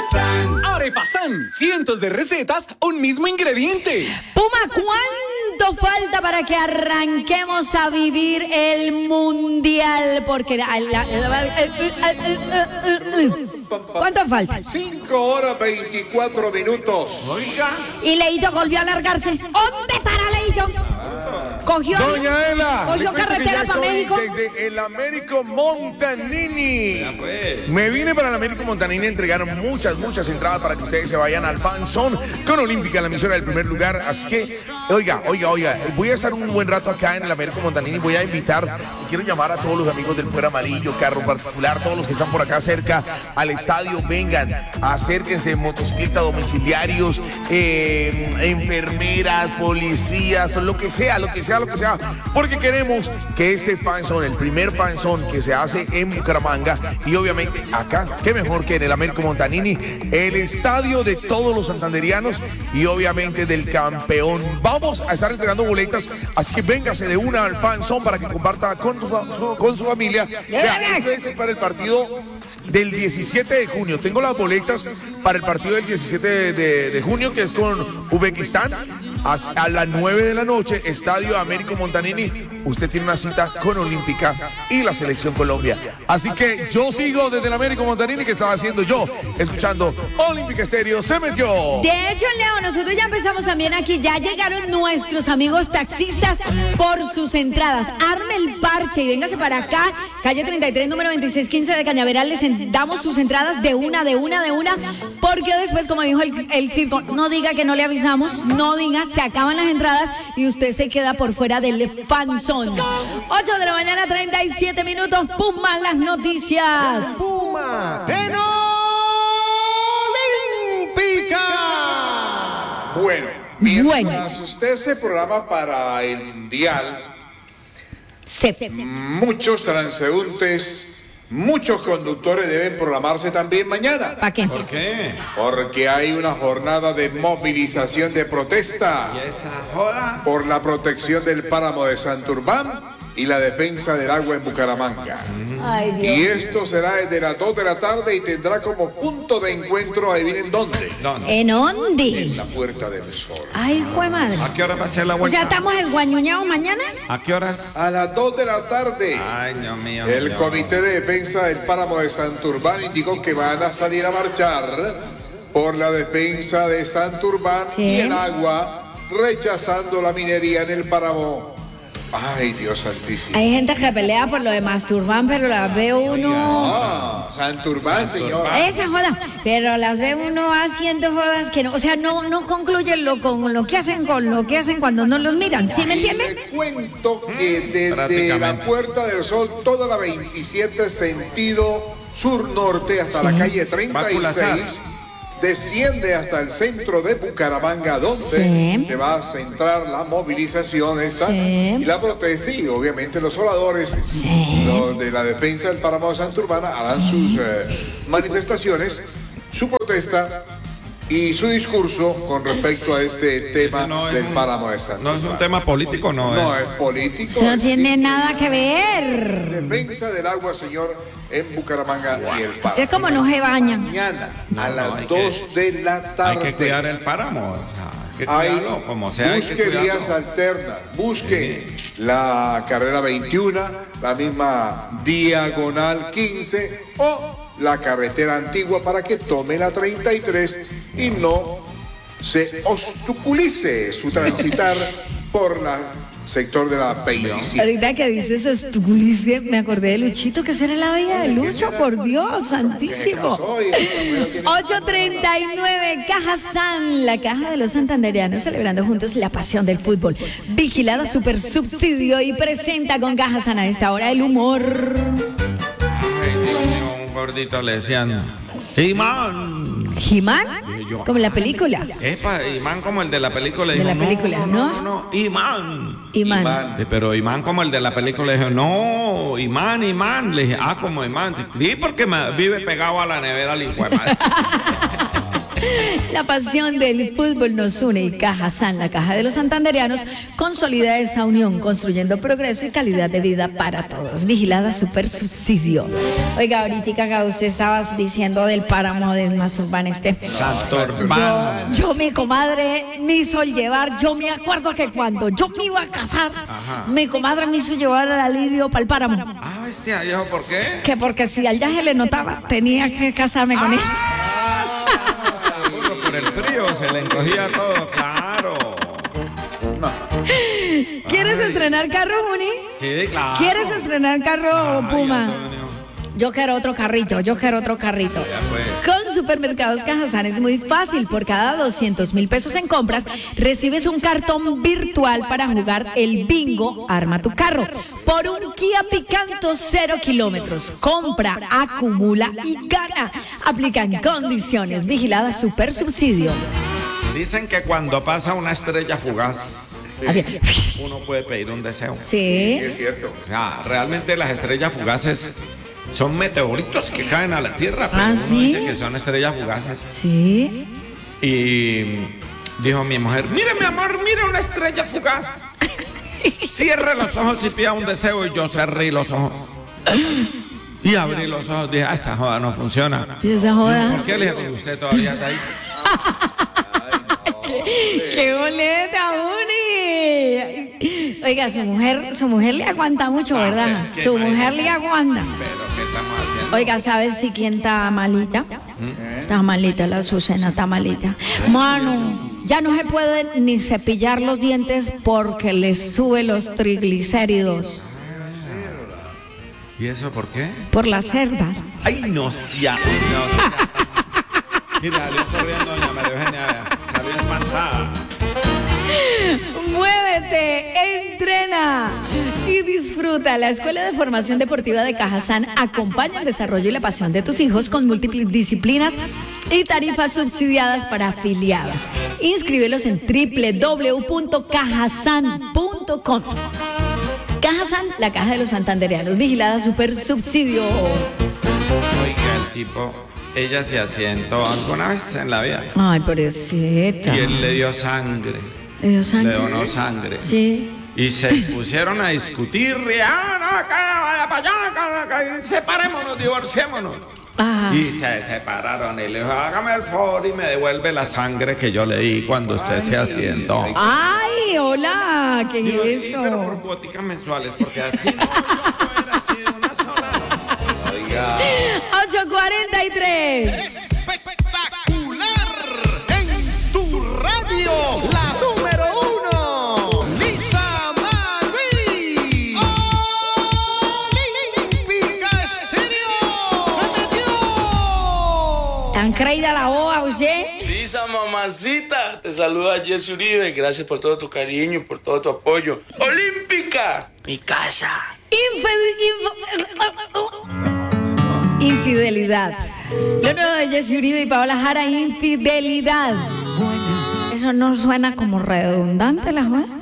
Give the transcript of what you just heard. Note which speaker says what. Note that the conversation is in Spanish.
Speaker 1: Arepasan, cientos de recetas, un mismo ingrediente.
Speaker 2: Puma, ¿cuánto falta para que arranquemos a vivir el mundial? Porque ¿cuánto falta?
Speaker 3: 5 horas 24 minutos.
Speaker 1: Oiga.
Speaker 2: Y Leito volvió a alargarse. ¿Dónde para Leito? Cogió carretera para México.
Speaker 4: Desde el Américo Montanini. Me vine para el Américo Montanini a entregar muchas entradas para que ustedes se vayan al Fan Zone con Olímpica, la emisora del primer lugar. Así que, oiga, voy a estar un buen rato acá en el Américo Montanini. Voy a invitar, quiero llamar a todos los amigos del Pueblo Amarillo, Carro Particular, todos los que están por acá cerca al estadio. Vengan, acérquense, motociclistas domiciliarios, enfermeras, policías, lo que sea, porque queremos que este Fan Zone, el primer Fan Zone que se hace en Bucaramanga, y obviamente acá, qué mejor que en el Américo Montanini, el estadio de todos los santanderianos y obviamente del campeón. Vamos a estar entregando boletas, así que véngase de una al Fan Zone para que comparta con su familia. Ya, esto es para el partido del 17 de junio. Tengo las boletas para el partido del 17 de junio, que es con Uzbekistán, a las 9 de la noche, Estadio Américo Montanini. Usted tiene una cita con Olímpica y la Selección Colombia. Así que yo sigo desde el Américo Montanini, que estaba haciendo yo, escuchando Olímpica Estéreo. Se metió.
Speaker 2: De hecho, Leo, nosotros ya empezamos también aquí. Ya llegaron nuestros amigos taxistas por sus entradas. Arme el parche y véngase para acá, calle 33, número 2615 de Cañaveral. Les damos sus entradas de una, porque después, como dijo el circo, no diga que no le avisamos, no diga, se acaban las entradas y usted se queda por fuera del Fan Zone. 8 de la mañana, 37 minutos. Puma, las noticias.
Speaker 4: Puma en Olímpica.
Speaker 3: Bueno, mientras usted se programa para el Mundial, muchos transeúntes, muchos conductores deben programarse también mañana.
Speaker 2: ¿Para qué?
Speaker 1: ¿Por qué?
Speaker 3: Porque hay una jornada de movilización de protesta
Speaker 1: ¿Y esa joda?
Speaker 3: por la protección del páramo de Santurbán y la defensa del agua en Bucaramanga.
Speaker 2: Ay, Dios.
Speaker 3: Y esto será desde las 2 de la tarde y tendrá como punto de encuentro, adivinen dónde,
Speaker 2: ¿En dónde?
Speaker 3: en la Puerta del Sol.
Speaker 2: Ay, jue madre.
Speaker 1: ¿A qué hora va a ser la
Speaker 2: O
Speaker 1: vuelta?
Speaker 2: sea, estamos enguañuñados mañana.
Speaker 1: ¿A qué horas?
Speaker 3: A las 2 de la tarde.
Speaker 1: Ay, Dios mío.
Speaker 3: El Comité de Defensa del Páramo de Santurbán indicó que van a salir a marchar por la defensa de Santurbán y el agua, rechazando la minería en el páramo. Ay, Dios santísimo.
Speaker 2: Hay gente que pelea por lo de Masturbán, pero las ve uno.
Speaker 3: Ah, Santurbán, señor.
Speaker 2: Esa joda, pero las ve uno haciendo jodas que no, o sea, no concluyen con lo que hacen cuando no los miran, ¿sí me entienden?
Speaker 3: Le cuento que desde la Puerta del Sol, toda la 27 sentido sur-norte hasta la calle 36, desciende hasta el centro de Bucaramanga, donde se va a centrar la movilización y la protesta, y obviamente los oradores los de la defensa del páramo de Santurbán harán sus manifestaciones, su protesta y su discurso con respecto a este tema del páramo de Santurbán.
Speaker 1: ¿No es un tema político? No
Speaker 3: es político.
Speaker 2: Eso no tiene nada que ver.
Speaker 3: Defensa del agua, señor, en Bucaramanga y el páramo.
Speaker 2: Ustedes como no se bañan.
Speaker 3: Mañana a las 2 de la tarde.
Speaker 1: Hay que cuidar el páramo. O sea, hay que cuidarlo, como sea.
Speaker 3: Busque vías alternas. Busque la carrera 21, la misma diagonal 15 o la carretera antigua para que tome la 33 y no se obstaculice su transitar por la sector de la 27.
Speaker 2: Ahorita que dices eso, me acordé de Luchito, que será la vida de Lucho, por Dios, santísimo. 8:39, Caja San, la caja de los santanderianos, celebrando juntos la pasión del fútbol. Vigilada Super Subsidio y presenta con Caja San a esta hora el humor.
Speaker 1: Un gordito le decían He-Man.
Speaker 2: ¿He-Man? Como en la película.
Speaker 1: Epa, He-Man como el de la película.
Speaker 2: De
Speaker 1: Dijo,
Speaker 2: la película, ¿no?
Speaker 1: No, He-Man.
Speaker 2: He-Man.
Speaker 1: Sí, pero He-Man como el de la película. Le dije, no, He-Man. Le dije, como He-Man. Sí, porque vive pegado a la nevera, el hijo de madre.
Speaker 2: La pasión del fútbol nos une y Cajazán, la caja de los santandereanos, consolida esa unión, construyendo progreso y calidad de vida para todos. Vigilada Super Subsidio. Oiga, ahorita acá usted estaba diciendo del páramo del Mazurban
Speaker 1: Santurbán.
Speaker 2: Yo, mi comadre, me hizo llevar, yo me acuerdo que cuando yo me iba a casar, mi comadre me hizo llevar al Lirio para el páramo.
Speaker 1: Ah, bestia, ¿y eso por qué?
Speaker 2: Que porque si al ya se le notaba, tenía que casarme con él.
Speaker 1: Por el frío se le encogía todo, claro.
Speaker 2: ¿Quieres estrenar carro, Juni?
Speaker 1: Sí, claro.
Speaker 2: ¿Quieres estrenar carro, Puma?
Speaker 1: Antonio.
Speaker 2: Yo quiero otro carrito.
Speaker 1: Ya pues.
Speaker 2: Con Supermercados Cajazán es muy fácil. Por cada 200,000 pesos en compras, recibes un cartón virtual para jugar el bingo Arma tu Carro. Por un Kia Picanto 0 kilómetros. Compra, acumula y gana. Aplican condiciones. Vigilada Super Subsidio.
Speaker 1: Dicen que cuando pasa una estrella fugaz,
Speaker 2: Así.
Speaker 1: uno puede pedir un deseo.
Speaker 2: Sí.
Speaker 3: Sí, es cierto.
Speaker 1: O sea, realmente las estrellas fugaces son meteoritos que caen a la Tierra, pero uno
Speaker 2: ¿sí?
Speaker 1: dice que son estrellas fugaces.
Speaker 2: Sí.
Speaker 1: Y dijo mi mujer, mire mi amor, mire una estrella fugaz. Cierre los ojos y pida un deseo. Y yo cerré los ojos. Y abrí los ojos, dije, esa joda no funciona.
Speaker 2: ¿Y esa joda?
Speaker 1: ¿Por qué le dije, usted todavía está ahí?
Speaker 2: ¡Qué boleta, Uni! Oiga, su mujer le aguanta mucho, ¿verdad?
Speaker 1: Es que
Speaker 2: Su
Speaker 1: no
Speaker 2: mujer
Speaker 1: hay-
Speaker 2: le aguanta.
Speaker 1: Pero ¿qué estamos haciendo?
Speaker 2: Oiga, ¿sabes si quién está malita? Está malita, la Azucena está malita. Mano, ya no se puede ni cepillar los dientes porque le sube los triglicéridos
Speaker 1: ¿Y eso por qué?
Speaker 2: por la cerda.
Speaker 1: Ay, no sea. Mira, salió corriendo doña María Eugenia, vea, salió espantada.
Speaker 2: Muévete, entrena y disfruta. La Escuela de Formación Deportiva de Cajazán acompaña el desarrollo y la pasión de tus hijos con múltiples disciplinas y tarifas subsidiadas para afiliados. Inscríbelos en www.cajazán.com. Cajazán, la caja de los santandereanos. Vigilada Super Subsidio.
Speaker 1: Oiga, el tipo, ella se asientó alguna vez en la vida.
Speaker 2: Ay, pobrecita.
Speaker 1: Y él le dio sangre.
Speaker 2: ¿Le dio sangre?
Speaker 1: Le donó sangre.
Speaker 2: Sí.
Speaker 1: Y se pusieron a discutir. No, vaya para allá, separémonos, divorciémonos.
Speaker 2: Ajá.
Speaker 1: Y se separaron. Y le dijo, hágame el favor y me devuelve la sangre que yo le di cuando usted se asientó.
Speaker 2: Ay, hola, ¿qué
Speaker 1: Digo,
Speaker 2: es
Speaker 1: sí,
Speaker 2: eso?
Speaker 1: pero por cuoticas mensuales, porque así no era así de una sola.
Speaker 2: 8:43.
Speaker 5: Espectacular en tu radio, la número 1, Lisa Marie. Olímpica Estéreo. ¡Se metió!
Speaker 2: ¿Tan creída la boba, usted?
Speaker 6: Lisa, mamacita, te saluda Jesse Uribe, gracias por todo tu cariño y por todo tu apoyo. Olímpica, mi casa.
Speaker 2: Infidelidad. Lo nuevo de Jesse Uribe y Paola Jara, infidelidad. Eso no suena como redundante, la juega.